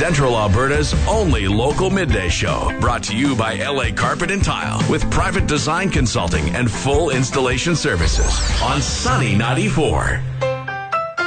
Central Alberta's only local midday show. Brought to you by LA Carpet and Tile with private design consulting and full installation services on Sunny 94.